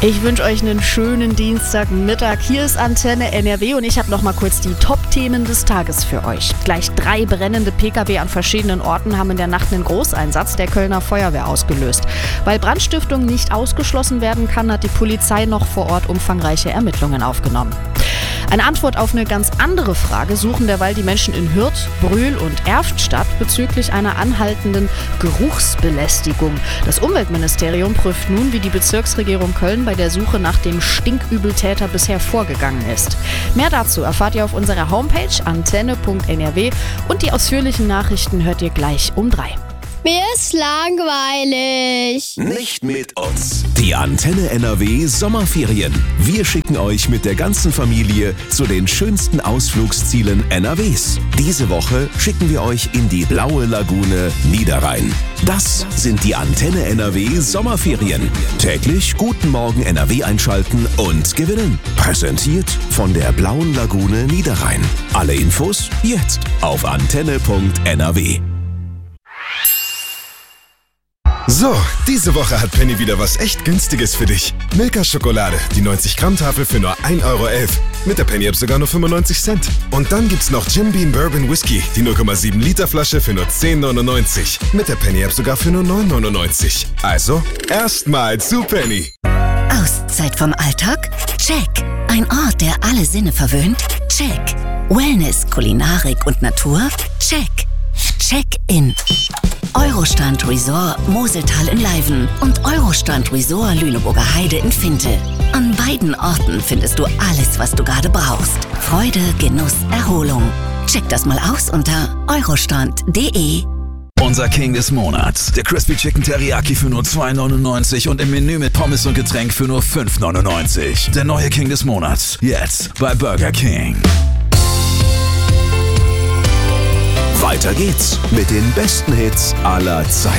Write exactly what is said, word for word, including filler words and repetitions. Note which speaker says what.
Speaker 1: Ich wünsche euch einen schönen Dienstagmittag. Hier ist Antenne N R W und ich habe noch mal kurz die Top-Themen des Tages für euch. Gleich drei brennende Pkw an verschiedenen Orten haben in der Nacht einen Großeinsatz der Kölner Feuerwehr ausgelöst. Weil Brandstiftung nicht ausgeschlossen werden kann, hat die Polizei noch vor Ort umfangreiche Ermittlungen aufgenommen. Eine Antwort auf eine ganz andere Frage suchen derweil die Menschen in Hürth, Brühl und Erftstadt bezüglich einer anhaltenden Geruchsbelästigung. Das Umweltministerium prüft nun, wie die Bezirksregierung Köln bei der Suche nach dem Stinkübeltäter bisher vorgegangen ist. Mehr dazu erfahrt ihr auf unserer Homepage antenne punkt n r w und die ausführlichen Nachrichten hört ihr gleich um drei.
Speaker 2: Mir ist langweilig.
Speaker 3: Nicht mit uns. Die Antenne N R W Sommerferien. Wir schicken euch mit der ganzen Familie zu den schönsten Ausflugszielen N R Ws. Diese Woche schicken wir euch in die blaue Lagune Niederrhein. Das sind die Antenne N R W Sommerferien. Täglich Guten Morgen N R W einschalten und gewinnen. Präsentiert von der blauen Lagune Niederrhein. Alle Infos jetzt auf antenne punkt n r w.
Speaker 4: So, diese Woche hat Penny wieder was echt Günstiges für dich. Milka-Schokolade, die neunzig Gramm Tafel für nur ein Euro elf. Mit der Penny-App sogar nur fünfundneunzig Cent. Und dann gibt's noch Jim Beam Bourbon Whisky, die null Komma sieben Liter Flasche für nur zehn neunundneunzig. Mit der Penny-App sogar für nur neun neunundneunzig. Also, erstmal zu Penny.
Speaker 5: Auszeit vom Alltag? Check. Ein Ort, der alle Sinne verwöhnt? Check. Wellness, Kulinarik und Natur? Check. Check-in. Eurostrand Resort Moseltal in Leiven und Eurostrand Resort Lüneburger Heide in Finte. An beiden Orten findest du alles, was du gerade brauchst. Freude, Genuss, Erholung. Check das mal aus unter eurostrand punkt d e.
Speaker 6: Unser King des Monats. Der Crispy Chicken Teriyaki für nur zwei neunundneunzig und im Menü mit Pommes und Getränk für nur fünf neunundneunzig. Der neue King des Monats. Jetzt bei Burger King.
Speaker 3: Weiter geht's mit den besten Hits aller Zeiten.